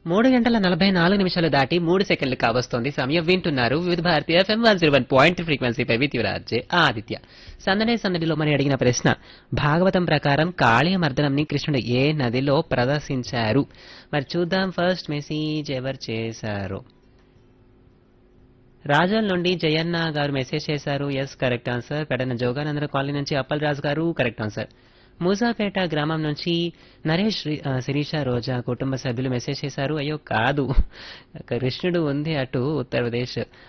3 గంటల 44 నిమిషాలు దాటి 3 సెకండ్లు కావస్తోంది సమయం. వింటున్నారు వివిధ భారతీయ FM 101.3 ఫ్రీక్వెన్సీపై విత్ యువరాజే ఆదిత్య. సందడే సందడిలో మరి అడిగిన ప్రశ్న, భాగవతం ప్రకారం కాళీయ మర్దనంని కృష్ణుడు ఏ నదిలో ప్రదర్శించారు? మరి చూద్దాం ఫస్ట్ మెసేజ్ ఎవరు చేశారు. రాజోల్ నుండి జయన్న గారు మెసేజ్ చేశారు. Yes, correct answer. Pedana జోగానందర colony నుంచి అప్పల్ రాజు గారు కరెక్ట్ ఆన్సర్. మూసాపేట గ్రామం నుంచి నరేష్, శిరీష, రోజా కుటుంబ సభ్యులు మెసేజ్ చేశారు. అయ్యో కాదు, కృష్ణుడు ఉంది అటు ఉత్తరప్రదేశ్